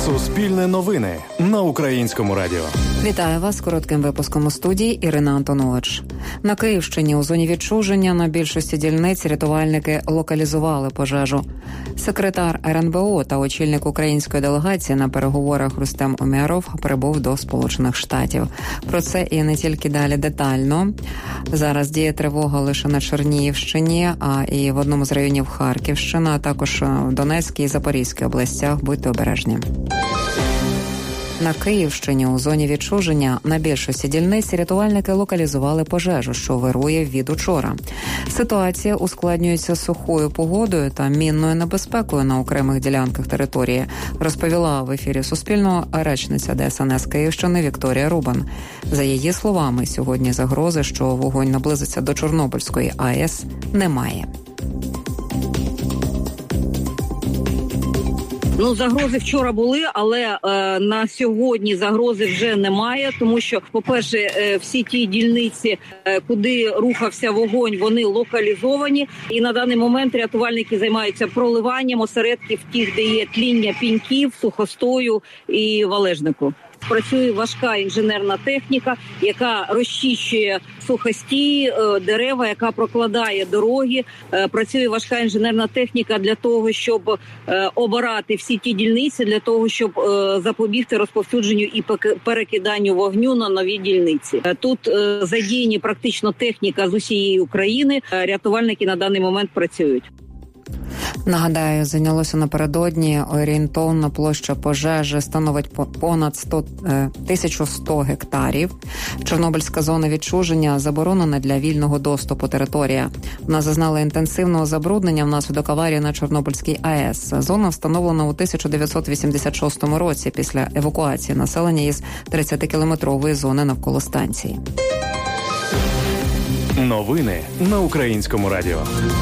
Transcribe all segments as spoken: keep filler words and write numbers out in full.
Суспільне новини на Українському радіо. Вітаю вас з коротким випуском у студії Ірина Антонович. На Київщині у зоні відчуження на більшості дільниць рятувальники локалізували пожежу. Секретар ер ен бе о та очільник української делегації на переговорах Рустем Умєров прибув до Сполучених Штатів. Про це і не тільки далі детально. Зараз діє тривога лише на Чернігівщині, а і в одному з районів Харківщини, а також в Донецькій і Запорізькій областях. Будьте обережні. На Київщині у зоні відчуження на більшості дільниць рятувальники локалізували пожежу, що вирує від учора. Ситуація ускладнюється сухою погодою та мінною небезпекою на окремих ділянках території, розповіла в ефірі Суспільного речниця де ес ен ес Київщини Вікторія Рубан. За її словами, сьогодні загрози, що вогонь наблизиться до Чорнобильської а е с, немає. Ну, загрози вчора були, але е, на сьогодні загрози вже немає, тому що, по-перше, е, всі ті дільниці, е, куди рухався вогонь, вони локалізовані. І на даний момент рятувальники займаються проливанням осередків тих, де є тління піньків, сухостою і валежнику. Працює важка інженерна техніка, яка розчищує сухості, дерева, яка прокладає дороги. Працює важка інженерна техніка для того, щоб обирати всі ті дільниці, для того, щоб запобігти розповсюдженню і перекиданню вогню на нові дільниці. Тут задіяні практично техніка з усієї України. Рятувальники на даний момент працюють. Нагадаю, зайнялося напередодні орієнтовна площа пожежі становить понад тисячу сто гектарів. Чорнобильська зона відчуження заборонена для вільного доступу територія. Вона зазнала інтенсивного забруднення внаслідок аварії на Чорнобильській а е с. Зона встановлена у тисяча дев'ятсот вісімдесят шостому році після евакуації населення із тридцятикілометрової зони навколо станції. Новини на Українському радіо.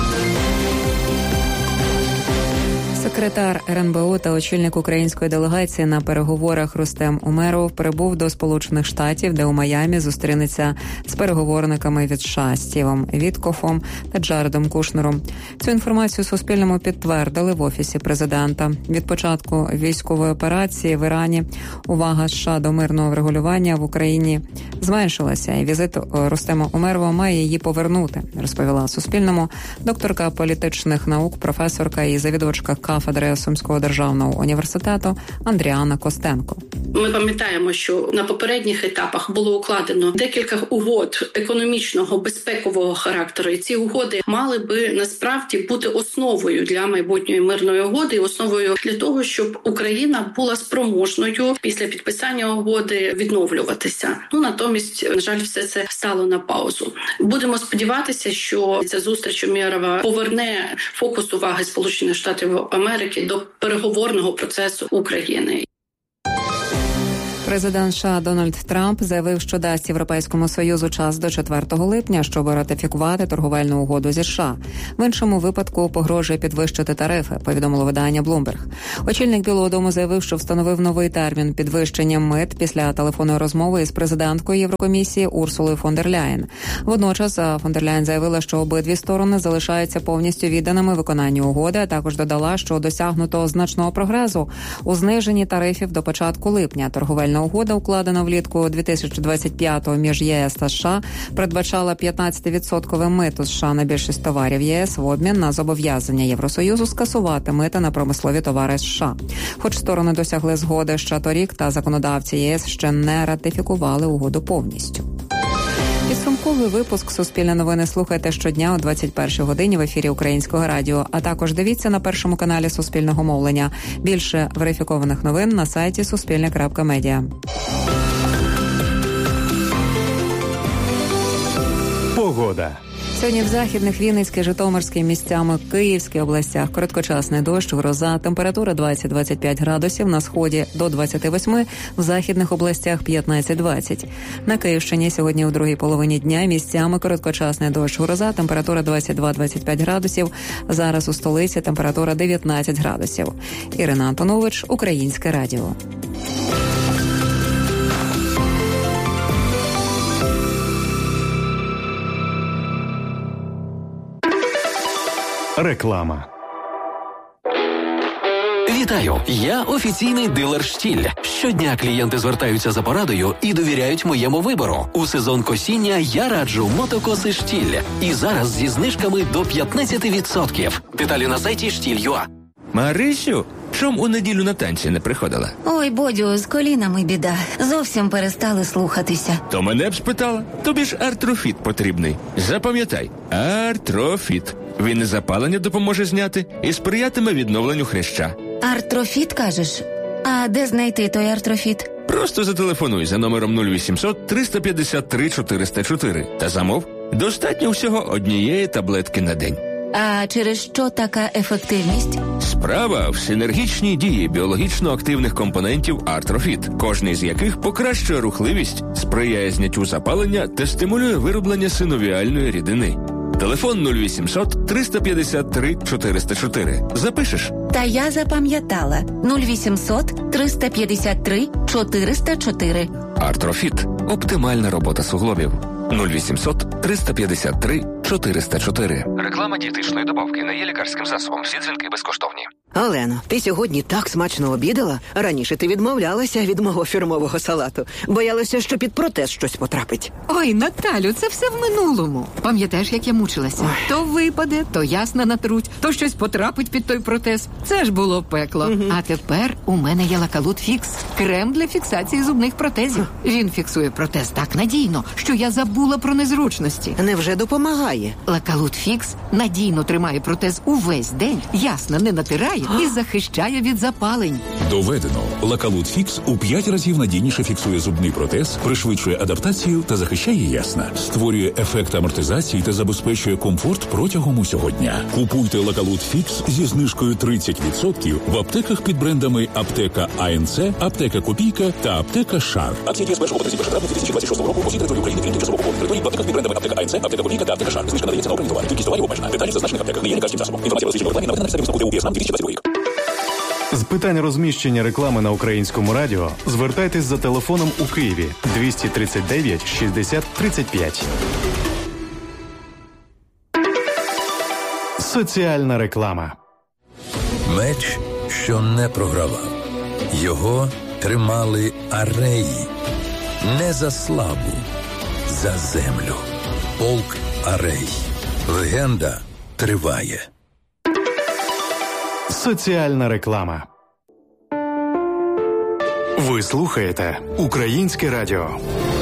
Секретар ер ен бе о та очільник української делегації на переговорах Рустем Умєров прибув до Сполучених Штатів, де у Майамі зустрінеться з переговорниками від США Стівом Віткофом та Джаредом Кушнером. Цю інформацію Суспільному підтвердили в Офісі президента. Від початку військової операції в Ірані увага США до мирного врегулювання в Україні зменшилася, і візит Рустема Умєрова має її повернути, розповіла Суспільному докторка політичних наук, професорка і завідувачка кафедри Сумського державного університету Андріана Костенко. Ми пам'ятаємо, що на попередніх етапах було укладено декілька угод економічного, безпекового характеру. І ці угоди мали би насправді бути основою для майбутньої мирної угоди, і основою для того, щоб Україна була спроможною після підписання угоди відновлюватися. Ну, натомість, на жаль, все це стало на паузу. Будемо сподіватися, що ця зустріч Умєрова поверне фокус уваги Сполучених Штатів Америки до переговорного процесу України. Президент США Дональд Трамп заявив, що дасть Європейському Союзу час до четвертого липня, щоб ратифікувати торговельну угоду зі США. В іншому випадку погрожує підвищити тарифи, повідомило видання Bloomberg. Очільник Білого дому заявив, що встановив новий термін підвищення мит після телефонної розмови із президенткою Єврокомісії Урсулою фон дер Ляєн. Водночас фон дер Ляєн заявила, що обидві сторони залишаються повністю відданими виконанню угоди, а також додала, що досягнуто значного прогресу у зниженні тарифів до початку липня. Торговельна угода, укладена влітку дві тисячі двадцять п'ятого між є ес та США, передбачала п'ятнадцятивідсоткове мито США на більшість товарів є ес в обмін на зобов'язання Євросоюзу скасувати мита на промислові товари США. Хоч сторони досягли згоди ще торік, та законодавці є ес ще не ратифікували угоду повністю. Підсумковий випуск «Суспільне новини» слухайте щодня о двадцять першій годині в ефірі Українського радіо, а також дивіться на першому каналі Суспільного мовлення. Більше верифікованих новин на сайті суспільне крапка медіа. Погода. Сьогодні в західних, Вінницькій, Житомирській, місцями Київській областях короткочасний дощ, гроза, температура двадцять - двадцять п'ять градусів, на сході до двадцять восьми, в західних областях п'ятнадцять - двадцять. На Київщині сьогодні у другій половині дня місцями короткочасний дощ, гроза, температура двадцять два - двадцять п'ять градусів, зараз у столиці температура дев'ятнадцять градусів. Ірина Антонович, Українське радіо. Реклама. Вітаю! Я офіційний дилер «Штіль». Щодня клієнти звертаються за порадою і довіряють моєму вибору. У сезон косіння я раджу мотокоси «Штіль». І зараз зі знижками до п'ятнадцять відсотків. Деталі на сайті штіль крапка ю а. Марисю, чом у неділю на танці не приходила? Ой, Бодю, з колінами біда. Зовсім перестали слухатися. То мене б спитала. Тобі ж артрофіт потрібний. Запам'ятай, артрофіт. Він і запалення допоможе зняти, і сприятиме відновленню хряща. Артрофіт, кажеш? А де знайти той артрофіт? Просто зателефонуй за номером нуль вісімсот триста п'ятдесят три чотириста чотири та замов. Достатньо всього однієї таблетки на день. А через що така ефективність? Справа в синергічній дії біологічно активних компонентів артрофіт, кожний з яких покращує рухливість, сприяє зняттю запалення та стимулює вироблення синовіальної рідини. Телефон нуль вісімсот триста п'ятдесят три чотириста чотири. Запишеш? Та я запам'ятала. нуль вісімсот триста п'ятдесят три чотириста чотири. Артрофіт. Оптимальна робота суглобів. нуль вісімсот триста п'ятдесят три чотириста чотири. Реклама дієтичної добавки не є лікарським засобом. Всі дзвінки безкоштовні. Олено, ти сьогодні так смачно обідала. Раніше ти відмовлялася від мого фірмового салату. Боялася, що під протез щось потрапить. Ой, Наталю, це все в минулому. Пам'ятаєш, як я мучилася? Ой. То випаде, то ясно натруть, то щось потрапить під той протез. Це ж було пекло. Угу. А тепер у мене є Лакалут Фікс. Крем для фіксації зубних протезів. Він фіксує протез так надійно, що я забула про незручності. Невже допомагає? Лакалут Фікс надійно тримає протез увесь день, ясно не натирає і захищає від запалень. Доведено. Лакалут Фікс у п'ять разів надійніше фіксує зубний протез, пришвидшує адаптацію та захищає ясна. Створює ефект амортизації та забезпечує комфорт протягом усього дня. Купуйте Лакалут Фікс зі знижкою тридцять відсотків в аптеках під брендами Аптека АНЦ, Аптека Копійка та Аптека Шар. Акції діє з першого по тридцятого травня дві тисячі двадцять шостого року по всій території України, крім тимчасово окупованих територій, в аптеках під брендами Аптека АНЦ, Аптека Копійка та Аптека Шар. Знижка надається на окремі товари. Кількість товарів обмежена. Деталі в зазначених аптеках. Не є лікарським засобом. Інформація про рекламі наведена на підставі висновку ТУ дві тисячі двадцять рік. З питань розміщення реклами на Українському радіо звертайтесь за телефоном у Києві двісті тридцять дев'ять шістдесят тридцять п'ять. Соціальна реклама. Меч, що не програвав. Його тримали ареї. Не за славу, за землю. Полк Арей. Легенда триває. Соціальна реклама. Ви слухаєте Українське радіо.